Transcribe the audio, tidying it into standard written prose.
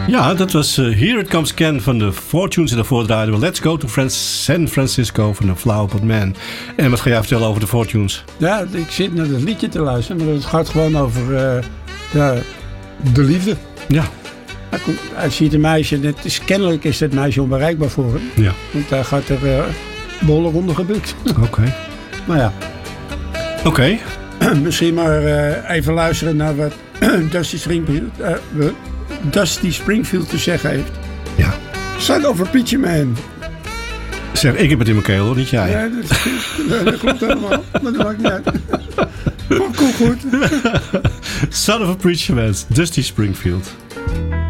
Ja, dat was Here It Comes Ken van de Fortunes. En daarvoor draaiden we Let's Go to San Francisco van de Flowerpot Man. En wat ga jij vertellen over de Fortunes? Ja, ik zit naar dat liedje te luisteren, maar het gaat gewoon over de liefde. Ja. Hij ziet een meisje, kennelijk is het meisje onbereikbaar voor hem. Ja. Want hij gaat er behoorlijk onder gebukt. Oké. Maar ja. Oké. Misschien maar even luisteren naar wat Dusty Springfield te zeggen heeft. Ja. Son of a Preacher Man. Zeg, ik heb het in mijn keel, hoor, niet jij. Ja, dat klopt helemaal. Maar dat maakt niet uit. Kom goed. Son of a Preacher Man, Dusty Springfield.